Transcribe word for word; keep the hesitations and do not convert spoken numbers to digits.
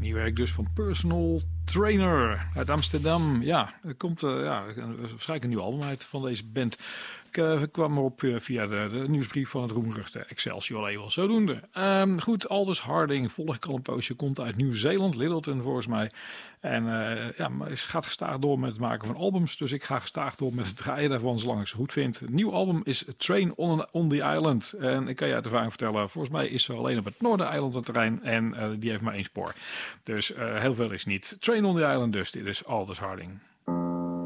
Nieuw werk dus van Personal Trainer uit Amsterdam. Ja, er komt uh, ja, waarschijnlijk een nieuw album uit van deze band. Ik uh, kwam erop uh, via de, de nieuwsbrief van het roemruchte Excelsior label. Zodoende. Um, goed, Aldous Harding, volg ik al een poosje, komt uit Nieuw-Zeeland, Littleton volgens mij. En uh, ja, gaat gestaag door met het maken van albums. Dus ik ga gestaag door met het draaien daarvan, zolang ik ze goed vind. Het nieuwe album is Train on, on the Island. En ik kan je uit ervaring vertellen, volgens mij is ze alleen op het Noorder-eiland het terrein. En uh, die heeft maar één spoor. Dus uh, heel veel is niet. Train on the Island dus, dit is Aldous Harding.